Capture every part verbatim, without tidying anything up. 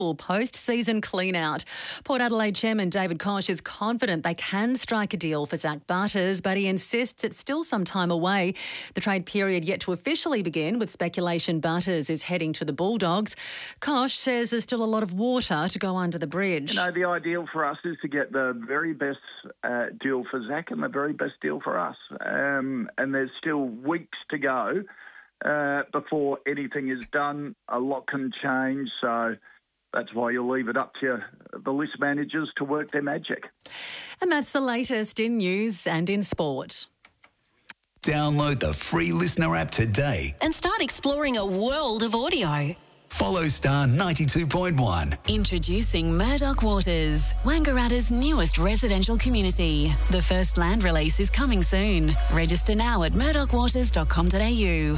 post-season clean-out. Port Adelaide Chairman David Koch is confident they can strike a deal for Zach Butters, but he insists it's still some time away. The trade period yet to officially begin, with speculation Butters is heading to the Bulldogs. Koch says there's still a lot of water to go under the bridge. You know, the ideal for us is to get the very best uh, deal for Zach and the very best deal for us. Um, and there's still weeks to go uh, before anything is done. A lot can change, so that's why you'll leave it up to the list managers to work their magic. And that's the latest in news and in sport. Download the free Listener app today and start exploring a world of audio. Follow Star ninety-two point one. Introducing Murdoch Waters, Wangaratta's newest residential community. The first land release is coming soon. Register now at murdoch waters dot com dot a u.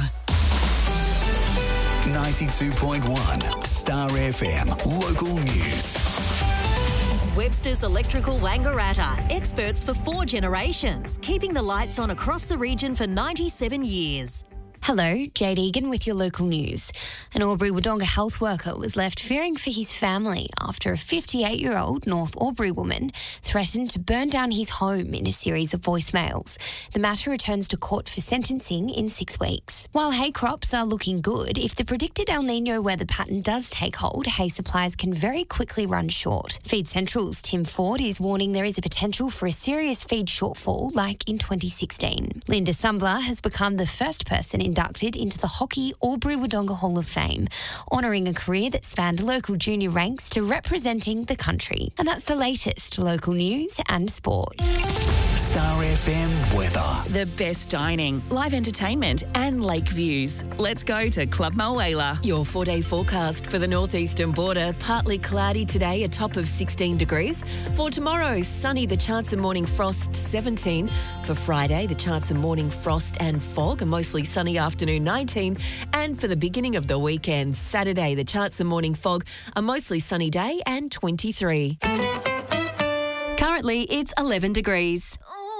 ninety-two point one Star F M local news. Webster's Electrical Wangaratta, experts for four generations, keeping the lights on across the region for ninety-seven years. Hello, Jade Egan with your local news. An Albury Wodonga health worker was left fearing for his family after a fifty-eight-year-old North Albury woman threatened to burn down his home in a series of voicemails. The matter returns to court for sentencing in six weeks. While hay crops are looking good, if the predicted El Nino weather pattern does take hold, hay supplies can very quickly run short. Feed Central's Tim Ford is warning there is a potential for a serious feed shortfall like in twenty sixteen. Linda Sumbler has become the first person in inducted into the Hockey Albury Wodonga Hall of Fame, honouring a career that spanned local junior ranks to representing the country. And that's the latest local news and sport. Star F M weather. The best dining, live entertainment and lake views. Let's go to Club Mulwala. Your four-day forecast for the northeastern border. Partly cloudy today, a top of sixteen degrees. For tomorrow, sunny, the chance of morning frost, seventeen. For Friday, the chance of morning frost and fog, a mostly sunny afternoon, nineteen. And for the beginning of the weekend, Saturday, the chance of morning fog, a mostly sunny day and twenty-three. Currently, it's eleven degrees. Oh.